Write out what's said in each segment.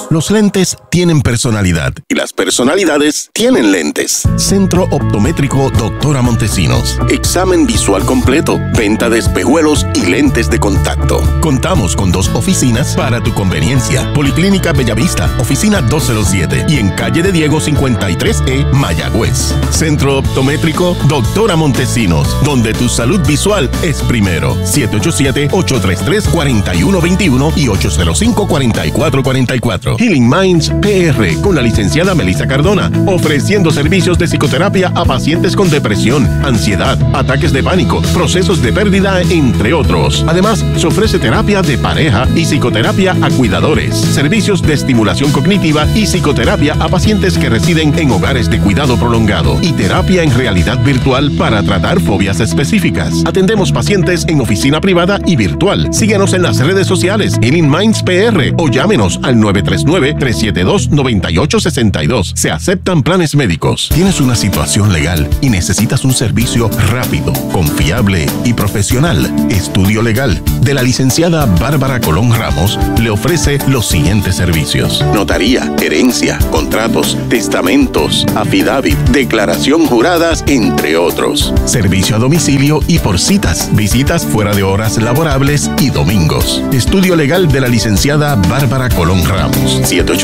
Los lentes tienen personalidad y las personalidades tienen lentes. Centro Optométrico Dr. Montesinos. Examen visual completo, venta de espejuelos y lentes de contacto. Contamos con 2 oficinas para tu conveniencia. Policlínica Bellavista, oficina 207 y en calle de Diego 53E, Mayagüez. Centro Optométrico Dr. Montesinos, donde tu salud visual es primero. 787-833-4121 y 805-4444. Healing Minds PR con la licenciada Melissa Cardona, ofreciendo servicios de psicoterapia a pacientes con depresión, ansiedad, ataques de pánico, procesos de pérdida, entre otros. Además, se ofrece terapia de pareja y psicoterapia a cuidadores, servicios de estimulación cognitiva y psicoterapia a pacientes que residen en hogares de cuidado prolongado y terapia en realidad virtual para tratar fobias específicas. Atendemos pacientes en oficina privada y virtual. Síguenos en las redes sociales Healing Minds PR o llámenos al 939-372-9862. Se aceptan planes médicos. ¿Tienes una situación legal y necesitas un servicio rápido, confiable y profesional? Estudio Legal de la licenciada Bárbara Colón Ramos le ofrece los siguientes servicios: notaría, herencia, contratos, testamentos, affidavit, declaración juradas, entre otros. Servicio a domicilio y por citas, visitas fuera de horas laborables y domingos. Estudio Legal de la licenciada Bárbara Colón Ramos.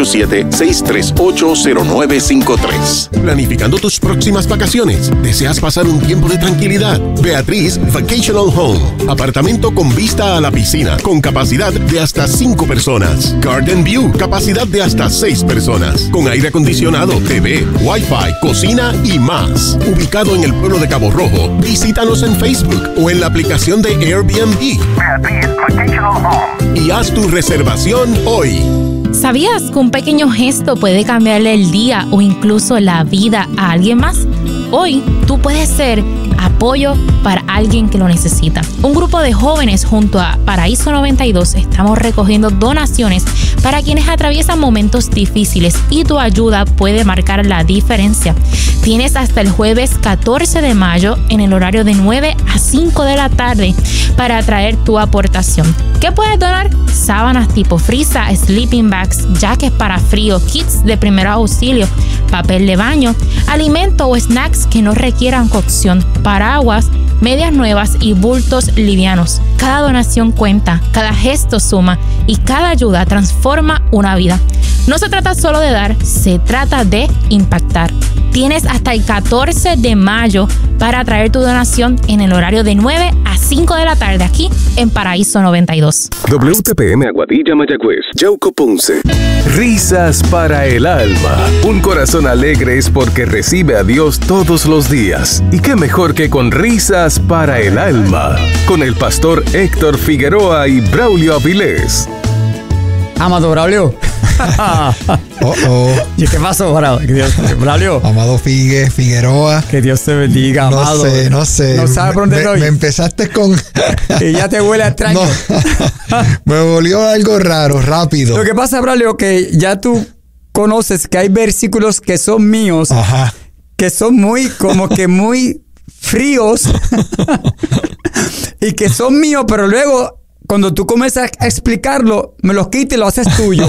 787-638-0953. Planificando tus próximas vacaciones. ¿Deseas pasar un tiempo de tranquilidad? Beatriz Vacational Home. Apartamento con vista a la piscina, con capacidad de hasta 5 personas. Garden View, capacidad de hasta 6 personas. Con aire acondicionado, TV, Wi-Fi, cocina y más. Ubicado en el pueblo de Cabo Rojo. Visítanos en Facebook o en la aplicación de Airbnb. Beatriz Vacational Home. Y haz tu reservación hoy. ¿Sabías que un pequeño gesto puede cambiarle el día o incluso la vida a alguien más? Hoy tú puedes ser apoyo para alguien que lo necesita. Un grupo de jóvenes junto a Paraíso 92 estamos recogiendo donaciones para quienes atraviesan momentos difíciles y tu ayuda puede marcar la diferencia. Tienes hasta el jueves 14 de mayo en el horario de 9 a 5 de la tarde para traer tu aportación. ¿Qué puedes donar? Sábanas tipo frisa, sleeping bags, jackets para frío, kits de primer auxilio, papel de baño, alimento o snacks que no requieran cocción, paraguas, medias nuevas y bultos livianos. Cada donación cuenta, cada gesto suma y cada ayuda transforma una vida. No se trata solo de dar, se trata de impactar. Tienes hasta el 14 de mayo para traer tu donación en el horario de 9 a 5 de la tarde aquí en Paraíso 92. WTPM Aguadilla, Mayagüez, Yauco, Ponce. Risas para el alma. Un corazón alegre es porque recibe a Dios todos los días. Y qué mejor que con risas para el alma. Con el pastor Héctor Figueroa y Braulio Avilés. Amado Braulio. ¿Y qué pasó, Braulio? Amado Figueroa. Que Dios te bendiga, amado. No sé. No sabes por dónde voy. Me empezaste con... Y ya te huele a extraño. No. Me volvió algo raro, rápido. Lo que pasa, Braulio, que ya tú conoces que hay versículos que son míos. Ajá. Que son muy fríos. Y que son míos, pero luego... Cuando tú comienzas a explicarlo, me los quitas y lo haces tuyo.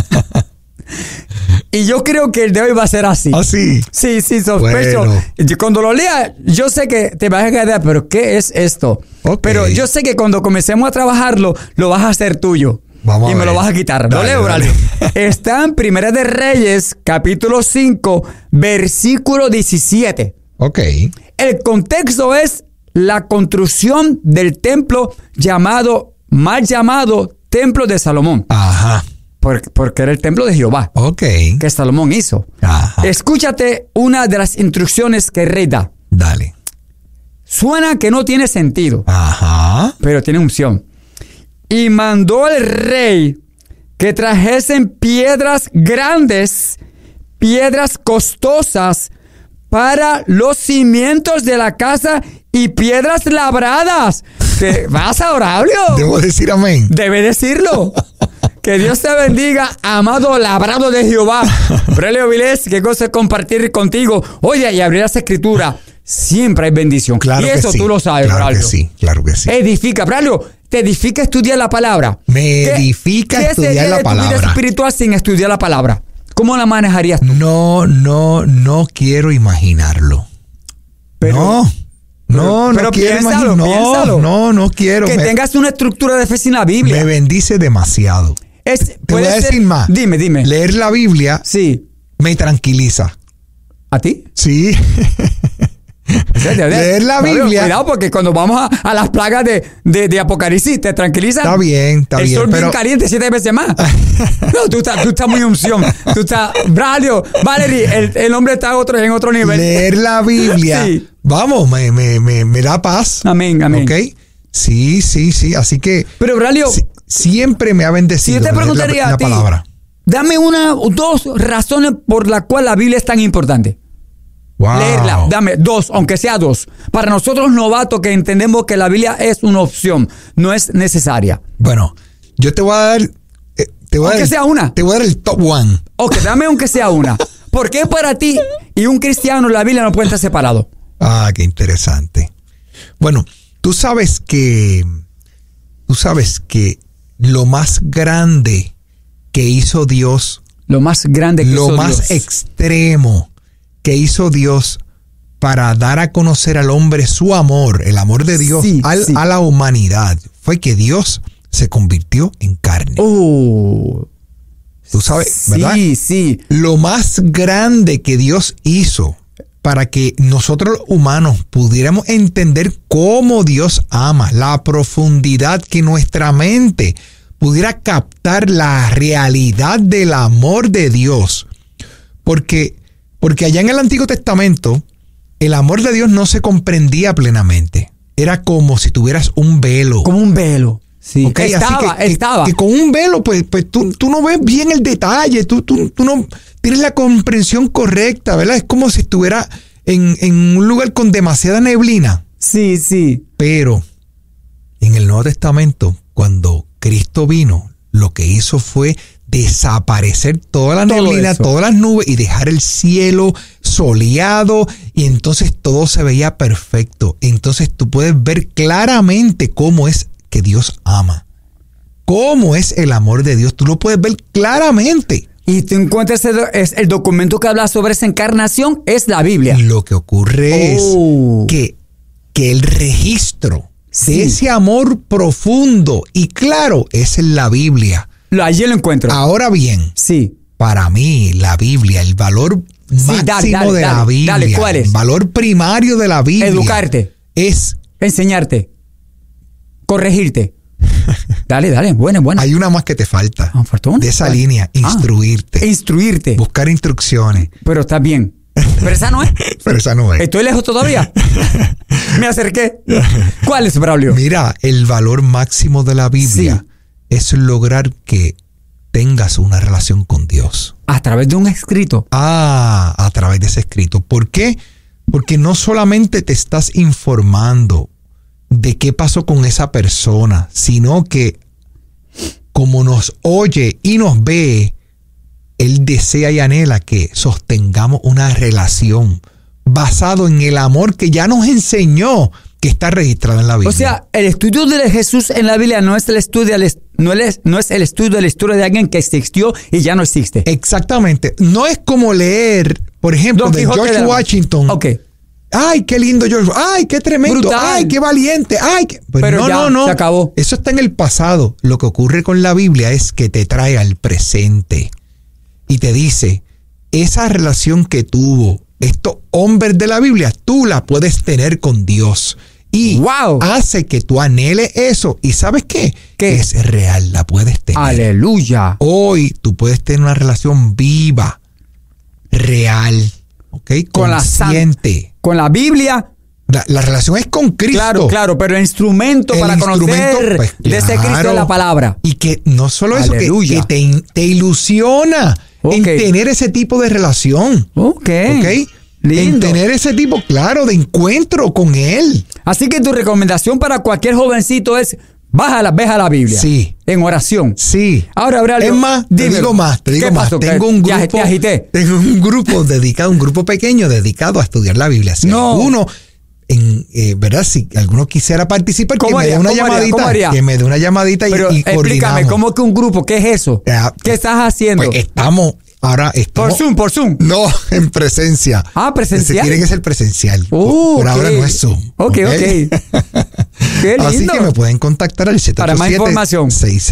Y yo creo que el de hoy va a ser así. ¿Ah, sí? Sí, sospecho. Bueno. Cuando lo lea, yo sé que te vas a quedar, pero ¿qué es esto? Okay. Pero yo sé que cuando comencemos a trabajarlo, lo vas a hacer tuyo. Vamos y me lo vas a quitar. Dale, lo leo, Braulio. Está en Primera de Reyes, capítulo 5, versículo 17. Ok. El contexto es la construcción del templo mal llamado Templo de Salomón. Ajá. Porque era el templo de Jehová. Ok. Que Salomón hizo. Ajá. Escúchate una de las instrucciones que el rey da. Dale. Suena que no tiene sentido. Ajá. Pero tiene unción. Y mandó el rey que trajesen piedras grandes, piedras costosas para los cimientos de la casa y piedras labradas. ¿Qué pasa, Braulio? ¿Debo decir amén? Debe decirlo. Que Dios te bendiga, amado labrado de Jehová. Braulio Avilés, qué cosa es compartir contigo. Oye, y abrir las escrituras. Siempre hay bendición. Claro, y eso que sí. Tú lo sabes, claro Braulio. Que sí, claro que sí. Edifica, Braulio. ¿Te edifica estudiar la palabra? Me edifica estudiar la palabra. ¿Qué sería de tu vida espiritual sin estudiar la palabra? ¿Cómo la manejarías tú? No quiero imaginarlo. Pero no quiero imaginarlo. No quiero. Que tengas una estructura de fe sin la Biblia. Me bendice demasiado. Te voy a decir más. Dime. Leer la Biblia me tranquiliza. ¿A ti? Sí. Leer la Biblia. Cuidado, porque cuando vamos a las plagas de Apocalipsis, ¿te tranquilizan? Está bien. El sol bien caliente 7 veces más. No, tú estás muy unción. Tú estás, Valerie, el hombre está en otro nivel. Leer la Biblia. Vamos, me da paz. Amén. ¿Ok? Sí. Así que. Pero, Braulio, siempre me ha bendecido. Si yo te preguntaría la palabra. Dame 2 razones por las cuales la Biblia es tan importante. Wow. Leerla, dame 2, aunque sea 2. Para nosotros novatos que entendemos que la Biblia es una opción, no es necesaria. Bueno, yo te voy a dar... aunque sea una. Te voy a dar el top 1. Ok, dame aunque sea una. ¿Por qué para ti y un cristiano la Biblia no puede estar separado? Qué interesante. Bueno, tú sabes que lo más grande que hizo Dios... Lo más grande que hizo Dios. Lo más extremo que hizo Dios para dar a conocer al hombre su amor, el amor de Dios a la humanidad, fue que Dios se convirtió en carne. Tú sabes, ¿verdad? Sí. Lo más grande que Dios hizo para que nosotros los humanos pudiéramos entender cómo Dios ama, la profundidad que nuestra mente pudiera captar la realidad del amor de Dios. Porque allá en el Antiguo Testamento, el amor de Dios no se comprendía plenamente. Era como si tuvieras un velo. Como un velo. Sí. Okay, estaba. Que con un velo, pues tú no ves bien el detalle. Tú no tienes la comprensión correcta, ¿verdad? Es como si estuviera en un lugar con demasiada neblina. Sí. Pero en el Nuevo Testamento, cuando Cristo vino, lo que hizo fue desaparecer toda la neblina, todas las nubes y dejar el cielo soleado, y entonces todo se veía perfecto. Entonces tú puedes ver claramente cómo es que Dios ama. Cómo es el amor de Dios. Tú lo puedes ver claramente. Y tú encuentras el documento que habla sobre esa encarnación, es la Biblia. Lo que ocurre es que el registro de ese amor profundo y claro es en la Biblia. Allí lo encuentro. Ahora bien, para mí la Biblia, el valor máximo de la Biblia, ¿cuál es? El valor primario de la Biblia. Educarte. Es enseñarte. Corregirte. Dale, buena. Hay una más que te falta. De esa línea, instruirte. Instruirte. Buscar instrucciones. Pero está bien. Pero esa no es. ¿Estoy lejos todavía? Me acerqué. ¿Cuál es, Braulio? Mira, el valor máximo de la Biblia es lograr que tengas una relación con Dios. ¿A través de un escrito? A través de ese escrito. ¿Por qué? Porque no solamente te estás informando de qué pasó con esa persona, sino que como nos oye y nos ve, Él desea y anhela que sostengamos una relación basado en el amor que ya nos enseñó, que está registrado en la Biblia. O sea, el estudio de Jesús en la Biblia no es el estudio no es el estudio de la historia de alguien que existió y ya no existe. Exactamente. No es como leer, por ejemplo, de George Washington. Ay, qué lindo George. Ay, qué tremendo. Brutal. Ay, qué valiente. Ay, pero no. Se acabó. Eso está en el pasado. Lo que ocurre con la Biblia es que te trae al presente y te dice, esa relación que tuvo estos hombres de la Biblia, tú la puedes tener con Dios. Y hace que tú anheles eso. ¿Y sabes qué? Que es real, la puedes tener. Aleluya. Hoy tú puedes tener una relación viva, real, ¿ok? Consciente. Con la Biblia. La relación es con Cristo. Claro, pero el instrumento para conocer pues, de ese Cristo es la palabra. Y que no solo Aleluya. eso, que te ilusiona en tener ese tipo de relación. Ok. En tener ese tipo, claro, de encuentro con Él. Así que tu recomendación para cualquier jovencito es, ve a la Biblia. Sí. En oración. Sí. Ahora, Braulio, es más, te digo más. Pasó? Tengo un grupo dedicado, un grupo pequeño dedicado a estudiar la Biblia. Si alguno ¿verdad? Si alguno quisiera participar, que me dé una llamadita. Que me dé una llamadita y explícame, coordinamos. ¿cómo que un grupo? ¿Qué es eso? ¿Qué estás haciendo? Pues estamos. Por Zoom. No, en presencia. ¿Presencial? Tiene que ser presencial. Por ahora no es Zoom. Ok. Qué lindo. Así que me pueden contactar al 787 para más información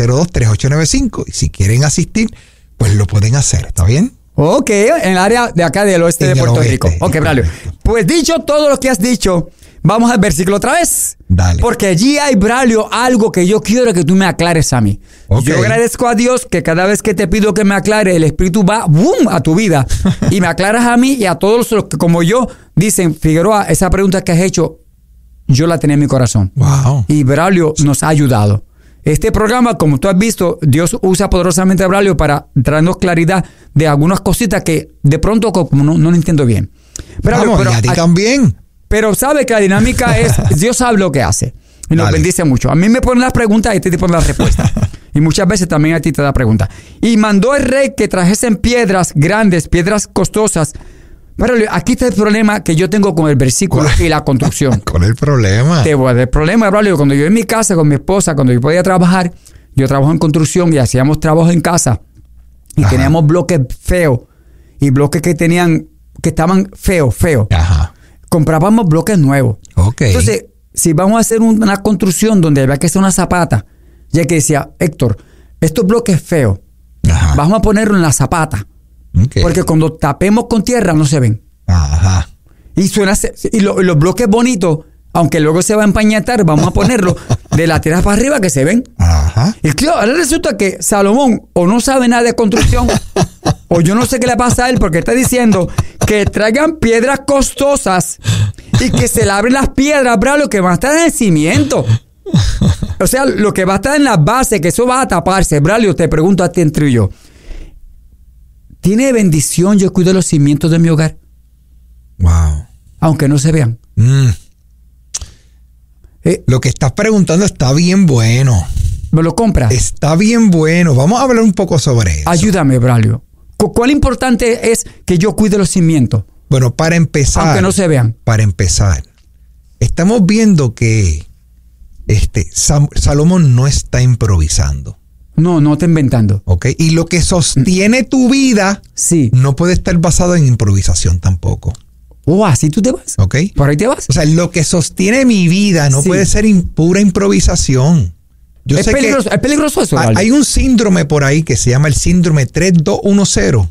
602-3895 y si quieren asistir, pues lo pueden hacer. ¿Está bien? Ok, en el área de acá del oeste de Puerto Rico. Ok, Braulio. Pues dicho todo lo que has dicho, vamos al versículo otra vez. Dale. Porque allí hay, Braulio, algo que yo quiero que tú me aclares a mí. Okay. Yo agradezco a Dios que cada vez que te pido que me aclare, el Espíritu va ¡boom! A tu vida. Y me aclaras a mí y a todos los que como yo dicen, Figueroa, esa pregunta que has hecho, yo la tenía en mi corazón. Wow. Y Braulio nos ha ayudado. Este programa, como tú has visto, Dios usa poderosamente a Braulio para traernos claridad de algunas cositas que de pronto como no lo entiendo bien. Braulio, pero a ti también. Pero sabe que la dinámica es, Dios sabe lo que hace. Y nos bendice mucho. A mí me ponen las preguntas y a ti te ponen las respuestas. Y muchas veces también a ti te da preguntas. Y mandó el rey que trajesen piedras grandes, piedras costosas. Pero aquí está el problema que yo tengo con el versículo y la construcción. ¿Cuál es el problema? Te voy a dar el problema, Braulio. Cuando yo en mi casa con mi esposa, cuando yo podía trabajar, yo trabajo en construcción y hacíamos trabajo en casa. Y teníamos bloques feos. Y bloques que estaban feos. Ajá. Comprábamos bloques nuevos. Ok. Entonces, si vamos a hacer una construcción donde había que hacer una zapata, ya que decía, Héctor, estos bloques feos, vamos a ponerlo en la zapata. Okay. Porque cuando tapemos con tierra no se ven. Ajá. Y los bloques bonitos, aunque luego se va a empañetar, vamos a ponerlo de la tierra para arriba que se ven. Ajá. Y claro, ahora resulta que Salomón o no sabe nada de construcción o yo no sé qué le pasa a él porque está diciendo que traigan piedras costosas y que se labren las piedras, Braulio, que van a estar en el cimiento. O sea, lo que va a estar en la base, que eso va a taparse. Braulio, te pregunto a ti entre yo. ¿Tiene bendición yo cuido los cimientos de mi hogar? Wow. Aunque no se vean. Lo que estás preguntando está bien bueno. ¿Me lo compras? Está bien bueno. Vamos a hablar un poco sobre eso. Ayúdame, Braulio. ¿Cuál importante es que yo cuide los cimientos? Bueno, para empezar. Aunque no se vean. Para empezar, estamos viendo que Salomón no está improvisando. No está inventando. ¿Ok? Y lo que sostiene tu vida no puede estar basado en improvisación tampoco. Así tú te vas. ¿Ok? Por ahí te vas. O sea, lo que sostiene mi vida no puede ser pura improvisación. Es peligroso eso. Hay un síndrome por ahí que se llama el síndrome 3210.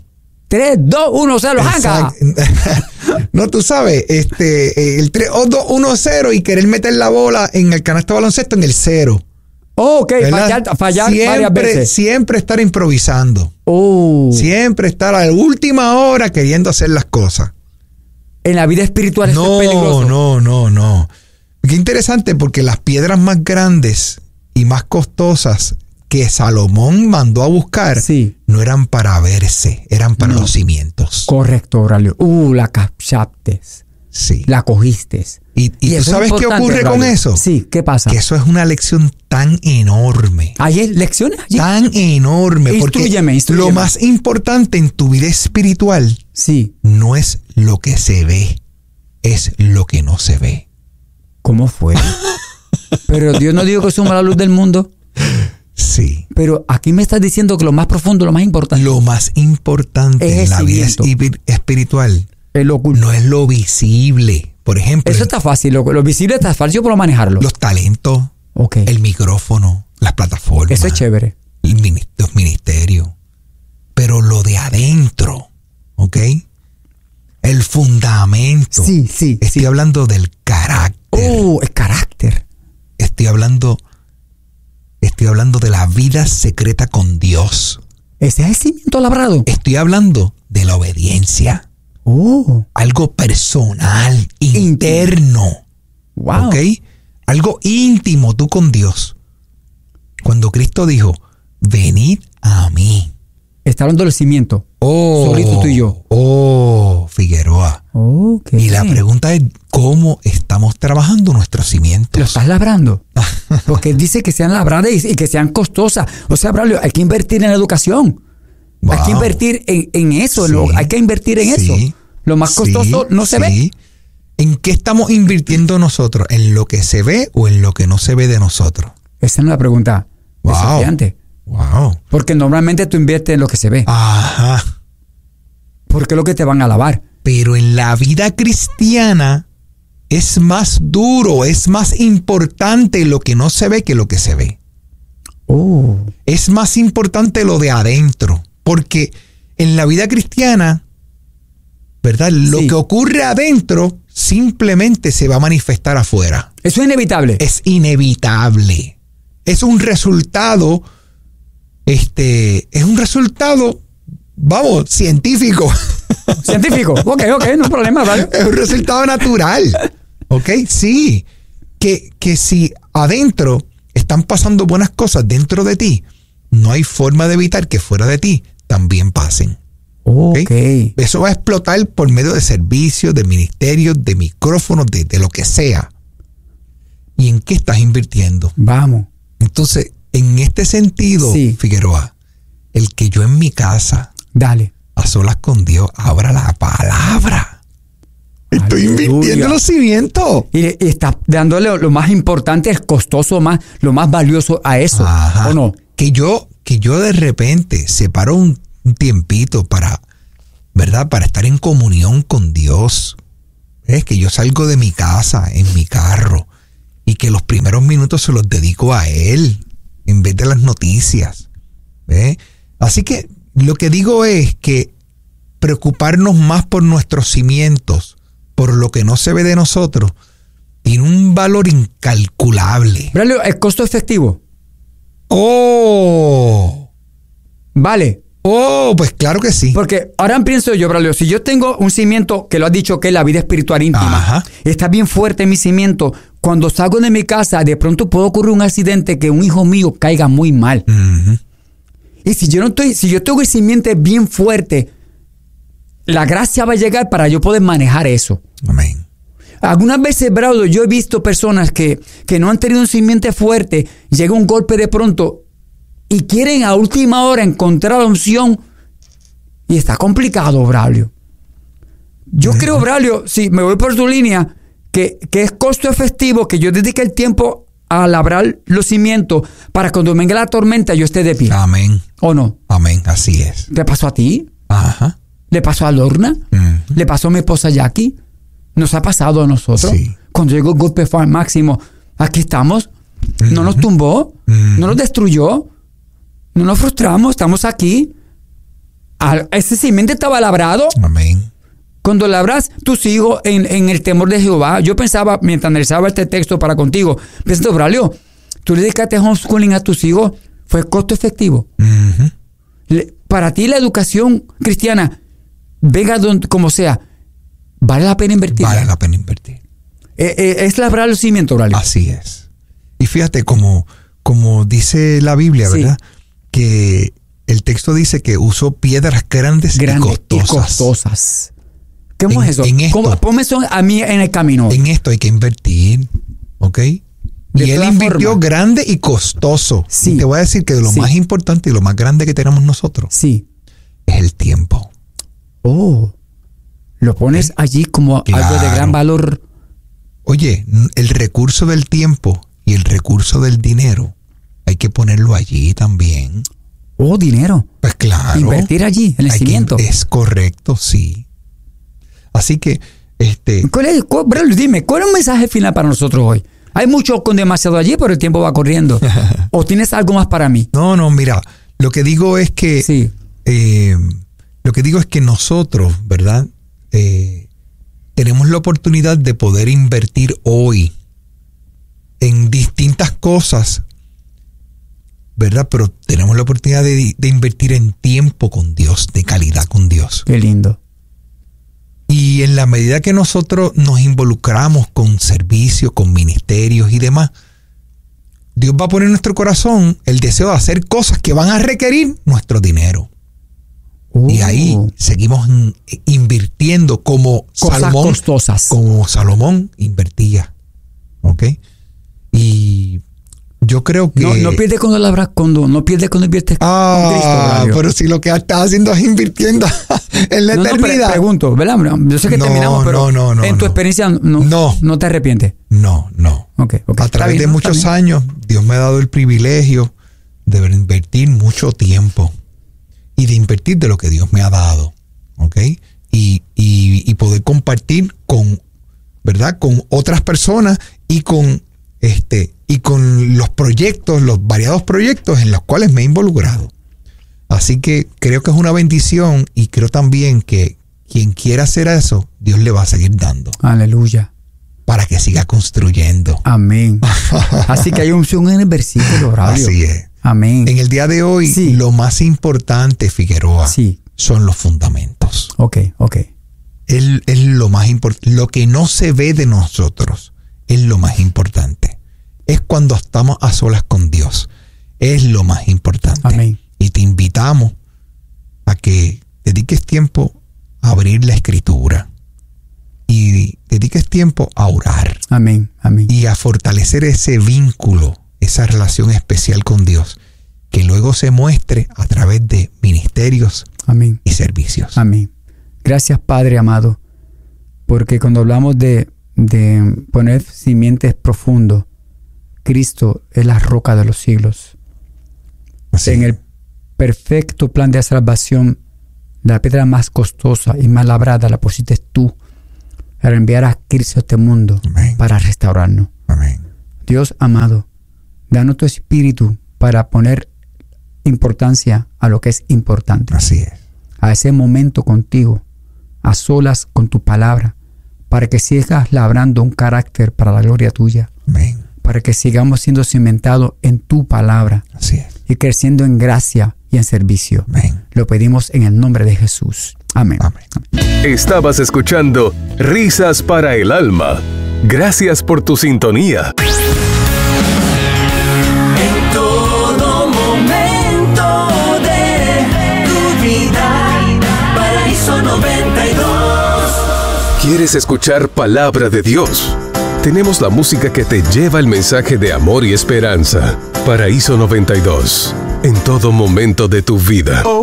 3210, ¡hanga! No, tú sabes, el 3210 y querer meter la bola en el canasto de baloncesto en el 0. Ok, fallar varias veces. Siempre estar improvisando. Siempre estar a la última hora queriendo hacer las cosas. En la vida espiritual eso es peligroso. No. Qué interesante porque las piedras más grandes y más costosas que Salomón mandó a buscar no eran para verse, eran para los cimientos. Correcto, Braulio. La captaste. Sí. La cogiste. ¿Y tú sabes qué ocurre con eso? Sí, ¿qué pasa? Que eso es una lección tan enorme. ¿Hay lecciones allí? Tan enorme. Instrúyeme. Lo más importante en tu vida espiritual no es lo que se ve, es lo que no se ve. ¿Cómo fue? Pero Dios no dijo que somos la luz del mundo. Sí. Pero aquí me estás diciendo que lo más profundo, lo más importante. Lo más importante en la vida espiritual no es lo visible. Por ejemplo. Eso está fácil. Lo visible está fácil. Yo puedo manejarlo. Los talentos, el micrófono, las plataformas. Eso es chévere. Los ministerios. Pero lo de adentro, ¿ok? El fundamento. Sí. Estoy hablando del carácter. El carácter. Estoy hablando de la vida secreta con Dios. ¿Ese es el cimiento labrado? Estoy hablando de la obediencia. Algo personal, interno. Wow. ¿Ok? Algo íntimo tú con Dios. Cuando Cristo dijo, venid a mí. Está hablando del cimiento. Solito tú y yo. Figueroa. Okay. Y la pregunta es, ¿cómo estamos trabajando nuestros cimientos? ¿Lo estás labrando? Porque él dice que sean labradas y que sean costosas. O sea, Braulio, hay que invertir en la educación. Wow. Hay que invertir en eso. Hay que invertir en eso. Lo más costoso no se ve. ¿En qué estamos invirtiendo nosotros? ¿En lo que se ve o en lo que no se ve de nosotros? Esa es una pregunta desafiante. Wow. Porque normalmente tú inviertes en lo que se ve. Ajá. Porque es lo que te van a alabar. Pero en la vida cristiana es más duro, es más importante lo que no se ve que lo que se ve. Oh. Es más importante lo de adentro. Porque en la vida cristiana, ¿verdad? Lo que ocurre adentro simplemente se va a manifestar afuera. Eso es inevitable. Es inevitable. Es un resultado, vamos, científico. Científico. Ok, no hay problema, ¿vale? Es un resultado natural. ¿Ok? Sí. Que si adentro están pasando buenas cosas dentro de ti, no hay forma de evitar que fuera de ti también pasen. Okay. Eso va a explotar por medio de servicios, de ministerios, de micrófonos, de lo que sea. ¿Y en qué estás invirtiendo? Vamos. Entonces, en este sentido, Figueroa, el que yo en mi casa, dale, a solas con Dios, abra la palabra. Estoy invirtiendo en los cimientos. Y estás dándole lo más importante, el costoso, lo más valioso a eso. Ajá. ¿O no? Que yo de repente separo un tiempito para, ¿verdad? Para estar en comunión con Dios. Es que yo salgo de mi casa, en mi carro, y que los primeros minutos se los dedico a Él, en vez de las noticias. Así que lo que digo es que preocuparnos más por nuestros cimientos, por lo que no se ve de nosotros, tiene un valor incalculable. Braulio, ¿el costo efectivo? ¡Oh! Vale. Oh, pues claro que sí. Porque ahora pienso yo, Braulio, si yo tengo un cimiento que lo has dicho que es la vida espiritual íntima, ajá, está bien fuerte mi cimiento, cuando salgo de mi casa, de pronto puede ocurrir un accidente que un hijo mío caiga muy mal. Uh-huh. Y si yo tengo el cimiento bien fuerte, la gracia va a llegar para yo poder manejar eso. Amén. Algunas veces, Braulio, yo he visto personas que no han tenido un cimiento fuerte, llega un golpe de pronto y quieren a última hora encontrar la unción y está complicado, Braulio. Yo creo, Braulio, si me voy por tu línea, que es costo efectivo que yo dedique el tiempo a labrar los cimientos para cuando venga la tormenta yo esté de pie. Amén. ¿O no? Amén, así es. ¿Te pasó a ti? Ajá. ¿Le pasó a Lorna? Uh-huh. ¿Le pasó a mi esposa Jackie? ¿Nos ha pasado a nosotros? Sí. Cuando llegó el golpe fue al máximo, aquí estamos. Uh-huh. No nos tumbó, no nos destruyó, no nos frustramos, estamos aquí. Ese cimiento estaba labrado. Amén. Cuando labras tus hijos en el temor de Jehová, yo pensaba, mientras analizaba este texto para contigo, pensando, Braulio, tú le dedicaste homeschooling a tus hijos, fue costo efectivo. Uh-huh. Para ti la educación cristiana, venga como sea, ¿vale la pena invertir? Vale la pena invertir. Es labrar los cimientos, Braulio. Así es. Y fíjate, como dice la Biblia, ¿verdad? Que el texto dice que usó piedras grandes y costosas. ¿Cómo es eso? Ponme eso a mí en el camino. En esto hay que invertir, ¿ok? Y él invirtió grande y costoso. Sí. Y te voy a decir que lo más importante y lo más grande que tenemos nosotros es el tiempo. Oh, lo pones allí como algo de gran valor. Oye, el recurso del tiempo y el recurso del dinero hay que ponerlo allí también. Oh, dinero. Pues claro. Invertir allí, en el cimiento. Es correcto, sí. Así que, dime, ¿cuál es el mensaje final para nosotros hoy? Hay mucho con demasiado allí, pero el tiempo va corriendo. ¿O tienes algo más para mí? No, mira, lo que digo es que nosotros, ¿verdad? Tenemos la oportunidad de poder invertir hoy en distintas cosas, ¿verdad? Pero tenemos la oportunidad de invertir en tiempo con Dios, de calidad con Dios. Qué lindo. Y en la medida que nosotros nos involucramos con servicios, con ministerios y demás, Dios va a poner en nuestro corazón el deseo de hacer cosas que van a requerir nuestro dinero. Y ahí seguimos invirtiendo como cosas Salomón, costosas. como Salomón invertía. ¿Ok? Y Yo creo que... No pierdes cuando no pierdes cuando inviertes con Cristo. Pero si lo que estás haciendo es invirtiendo en la eternidad. Pregunto, ¿verdad? Yo sé que terminamos, pero en tu experiencia no te arrepientes. No. Okay, a través de muchos años, Dios me ha dado el privilegio de invertir mucho tiempo y de invertir de lo que Dios me ha dado, ¿ok? Y poder compartir con, ¿verdad? Con otras personas y con los proyectos, los variados proyectos en los cuales me he involucrado. Así que creo que es una bendición y creo también que quien quiera hacer eso, Dios le va a seguir dando. Aleluya. Para que siga construyendo. Amén. Así que hay unción en el versículo, Braulio. Así es. Amén. En el día de hoy, lo más importante, Figueroa, son los fundamentos. Ok. Es lo más importante. Lo que no se ve de nosotros es lo más importante. Es cuando estamos a solas con Dios. Es lo más importante. Amén. Y te invitamos a que dediques tiempo a abrir la Escritura. Y dediques tiempo a orar. Amén. Y a fortalecer ese vínculo, esa relación especial con Dios, que luego se muestre a través de ministerios y servicios. Amén. Gracias, Padre amado, porque cuando hablamos de poner simientes profundos, Cristo es la roca de los siglos. Así. En el perfecto plan de salvación, la piedra más costosa y más labrada la pusiste tú, para enviar a Cristo a este mundo. Amén. Para restaurarnos. Amén. Dios amado, danos tu espíritu para poner importancia a lo que es importante. Así es. A ese momento contigo, a solas con tu palabra, para que sigas labrando un carácter para la gloria tuya. Amén. Para que sigamos siendo cimentados en tu palabra. Así es. Y creciendo en gracia y en servicio. Amén. Lo pedimos en el nombre de Jesús. Amén. Amén. Estabas escuchando Risas para el Alma. Gracias por tu sintonía. En todo momento de tu vida, Paraíso 92. ¿Quieres escuchar palabra de Dios? Tenemos la música que te lleva el mensaje de amor y esperanza. Paraíso 92. En todo momento de tu vida.